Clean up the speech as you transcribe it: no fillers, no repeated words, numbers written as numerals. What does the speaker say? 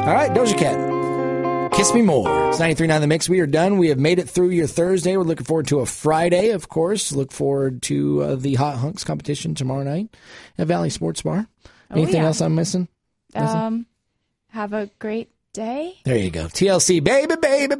All right, Doja Cat. Kiss Me More. It's 93.9 The Mix. We are done. We have made it through your Thursday. We're looking forward to a Friday, of course. Look forward to the Hot Hunks competition tomorrow night at Valley Sports Bar. Anything else I'm missing? Have a great day. There you go. TLC, baby, baby,